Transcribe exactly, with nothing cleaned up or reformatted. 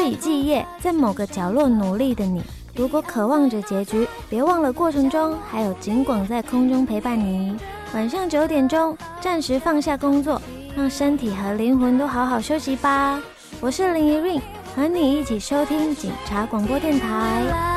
以继业，在某个角落努力的你，如果渴望着结局，别忘了过程中还有景广在空中陪伴你。晚上九点钟，暂时放下工作，让身体和灵魂都好好休息吧。我是林怡韵，和你一起收听警察广播电台。